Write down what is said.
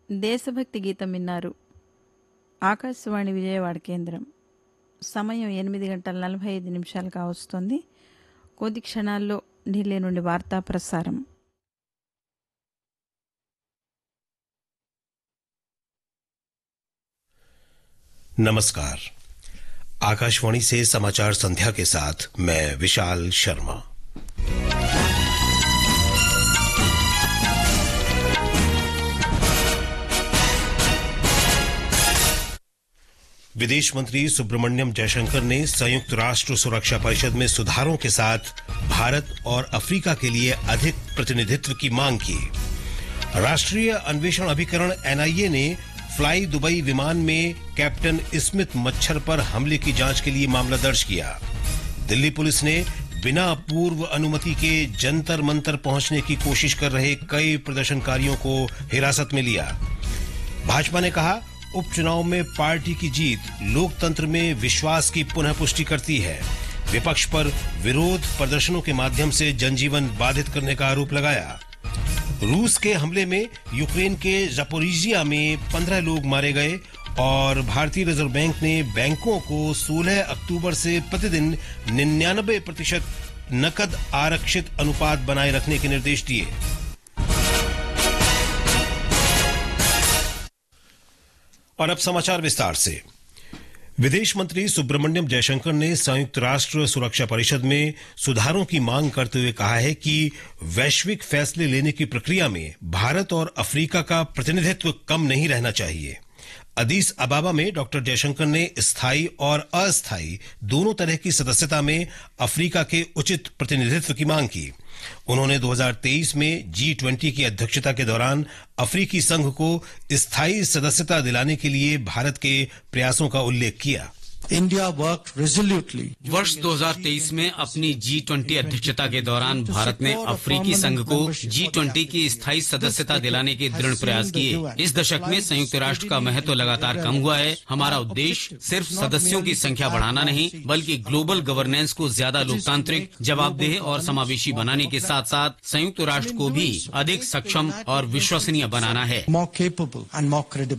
దేశభక్తి గీతం విన్నారు. ఆకాశవాణి విజయవాడ కేంద్రం. సమయం 8:45 కావస్తోంది. కొద్ది క్షణాల్లో ఢిల్లీ నుండి వార్తా ప్రసారం. नमस्कार। आकाशवाणी से समाचार संध्या के साथ मैं विशाल शर्मा। विदेश मंत्री सुब्रमण्यम जयशंकर ने संयुक्त राष्ट्र सुरक्षा परिषद में सुधारों के साथ भारत और अफ्रीका के लिए अधिक प्रतिनिधित्व की मांग की। राष्ट्रीय अन्वेषण अभिकरण NIA ने फ्लाई दुबई विमान में कैप्टन स्मिथ मच्छर पर हमले की जांच के लिए मामला दर्ज किया। दिल्ली पुलिस ने बिना पूर्व अनुमति के जंतर मंतर पहुंचने की कोशिश कर रहे कई प्रदर्शनकारियों को हिरासत में लिया। भाजपा ने कहा, उपचुनाव में पार्टी की जीत लोकतंत्र में विश्वास की पुनः पुष्टि करती है। विपक्ष पर विरोध प्रदर्शनों के माध्यम से जनजीवन बाधित करने का आरोप लगाया। रूस के हमले में यूक्रेन के ज़पोरिजिया में 15 लोग मारे गए और भारतीय रिजर्व बैंक ने बैंकों को 16 अक्टूबर से प्रतिदिन 99% नकद आरक्षित अनुपात बनाए रखने के निर्देश दिए। और अब समाचार विस्तार से। विदेश मंत्री सुब्रमण्यम जयशंकर ने संयुक्त राष्ट्र सुरक्षा परिषद में सुधारों की मांग करते हुए कहा है कि वैश्विक फैसले लेने की प्रक्रिया में भारत और अफ्रीका का प्रतिनिधित्व कम नहीं रहना चाहिए। अदीस अबाबा में डॉक्टर जयशंकर ने स्थायी और अस्थायी दोनों तरह की सदस्यता में अफ्रीका के उचित प्रतिनिधित्व की मांग की। उन्होंने 2023 में G20 की अध्यक्षता के दौरान अफ्रीकी संघ को स्थायी सदस्यता दिलाने के लिए भारत के प्रयासों का उल्लेख किया। India work रेजोल्यूटली। वर्ष 2023 में अपनी G20 अध्यक्षता के दौरान भारत ने अफ्रीकी संघ को G20 की स्थायी सदस्यता दिलाने के दृढ़ प्रयास किए। इस दशक में संयुक्त राष्ट्र का महत्व लगातार कम हुआ है। हमारा उद्देश्य सिर्फ सदस्यों की संख्या बढ़ाना नहीं, बल्कि ग्लोबल गवर्नेंस को ज्यादा लोकतांत्रिक, जवाबदेह और समावेशी बनाने के साथ साथ संयुक्त राष्ट्र को भी अधिक सक्षम और विश्वसनीय बनाना है।